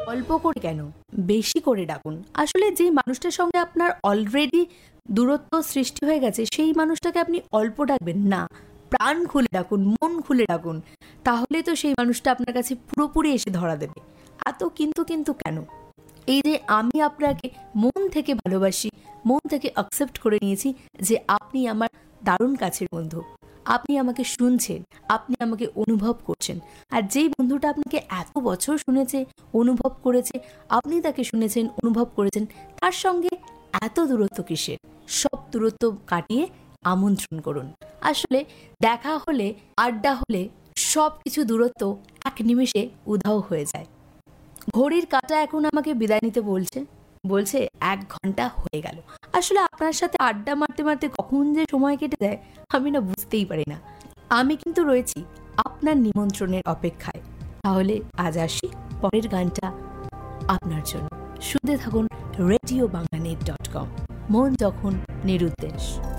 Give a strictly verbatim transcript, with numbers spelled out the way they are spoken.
অল্প করে কেন, বেশি করে ডাকুন। আসলে যেই মানুষটার সঙ্গে আপনার অলরেডি দূরত্ব সৃষ্টি হয়ে গেছে, সেই মানুষটাকে আপনি অল্প ডাকবেন না, প্রাণ খুলে ডাকুন, মন খুলে ডাকুন। তাহলে তো সেই মানুষটা আপনার কাছে পুরোপুরি এসে ধরা দেবে। এত কিন্তু কিন্তু কেন? এই যে আমি আপনাকে মন থেকে ভালোবাসি, মন থেকে অ্যাকসেপ্ট করে নিয়েছি যে আপনি আমার দারুণ কাছের বন্ধু, আপনি আমাকে শুনছেন, আপনি আমাকে অনুভব করছেন। আর যেই বন্ধুটা আপনাকে এত বছর শুনেছে, অনুভব করেছে, আপনি তাকে শুনেছেন, অনুভব করেছেন, তার সঙ্গে এত দূরত্ব কিসের? সব দূরত্ব কাটিয়ে আমন্ত্রণ করুন। আসলে দেখা হলে, আড্ডা হলে সব কিছু দূরত্ব এক নিমেষে উধাও হয়ে যায়। ঘড়ির কাঁটা এখন আমাকে বিদায় নিতে বলছে, বলছে এক ঘন্টা হয়ে গেল। আসলে আপনার সাথে আড্ডা মারতে মারতে কখন যে সময় কেটে যায় আমি না বুঝতেই পারি না। আমি কিন্তু রয়েছি আপনার নিমন্ত্রণের অপেক্ষায়। তাহলে আজ আসি, পরের গানটা আপনার জন্য। শুনতে থাকুন radio Bangla net dot com. মন যখন নিরুদ্দেশ।